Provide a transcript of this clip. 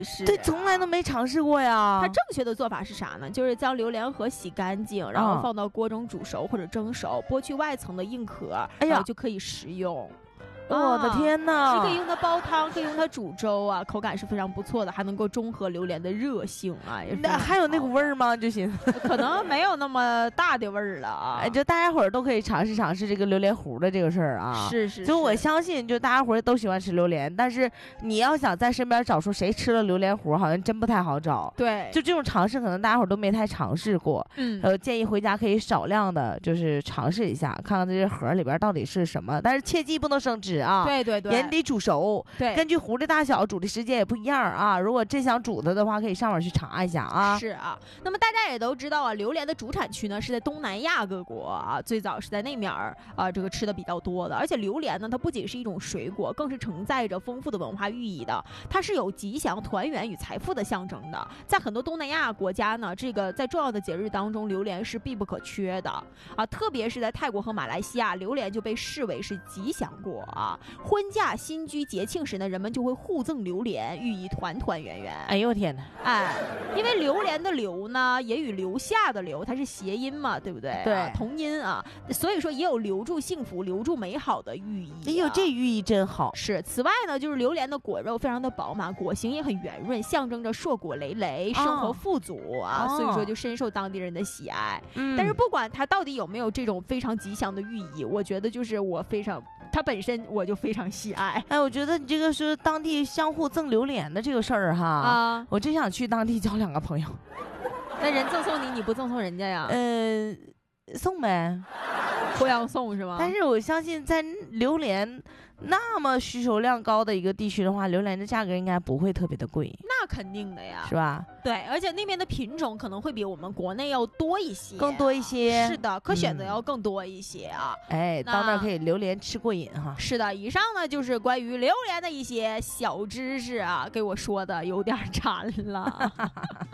是、 对，从来都没尝试过呀。 它正确的做法是啥呢？就是将榴莲核洗干净，然后放到锅中煮熟或者蒸熟，剥去外层的硬壳，然后就可以食用。 我的天哪！ 是可以用它煲汤，可以用它煮粥啊，口感是非常不错的，还能够中和榴莲的热性啊。 那还有那股味儿吗？就寻思可能没有那么大的味儿了啊。 就大家伙儿都可以尝试尝试这个榴莲糊的这个事儿啊。 是。 就我相信，就大家伙儿都喜欢吃榴莲，但是你要想在身边找出谁吃了榴莲糊，好像真不太好找。 对， 就这种尝试，可能大家伙儿都没太尝试过。建议回家可以少量的，就是尝试一下，看看这些盒里边到底是什么，但是切记不能生吃啊。 对。 也得煮熟， 对， 根据糊的大小煮的时间也不一样啊。如果真想煮它的话，可以上网去查一下啊。 是啊，那么大家也都知道啊，榴莲的主产区呢是在东南亚各国啊，最早是在那面啊，这个吃的比较多的。而且榴莲呢，它不仅是一种水果，更是承载着丰富的文化寓意的。它是有吉祥、团圆与财富的象征的。在很多东南亚国家呢，这个在重要的节日当中，榴莲是必不可缺的啊。特别是在泰国和马来西亚，榴莲就被视为是吉祥果啊。婚嫁、新居、节庆时呢，人们就会互赠榴莲，寓意团团圆圆。 哎呦天哪！ 哎，因为榴莲的榴呢，也与留下的留，它是谐音嘛，对不对？ 对， 同音啊，所以说也有留住幸福、留住美好的寓意。 哎呦，这寓意真好。 是。此外呢，就是榴莲的果肉非常的饱满，果形也很圆润，象征着硕果累累、生活富足啊，所以说就深受当地人的喜爱。但是不管它到底有没有这种非常吉祥的寓意，我觉得就是它本身我就非常喜爱。 哎，我觉得你这个是当地相互赠榴莲的这个事儿哈啊，我真想去当地交2个朋友。 那人赠送你，你不赠送人家呀？ 送呗， 互相送是吗？ 但是我相信在榴莲那么需求量高的一个地区的话，榴莲的价格应该不会特别的贵。 那肯定的呀， 是吧？ 对，而且那边的品种可能会比我们国内要多一些， 更多一些。 是的，可选择要更多一些啊。 哎，到那儿可以榴莲吃过瘾哈。 是的，以上呢就是关于榴莲的一些小知识啊，给我说的有点馋了。